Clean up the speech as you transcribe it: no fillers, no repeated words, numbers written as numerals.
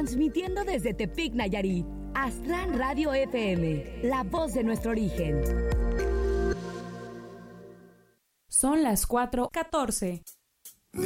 transmitiendo desde Tepic, Nayarit. Aztlán Radio FM, la voz de nuestro origen. Son las 4:14.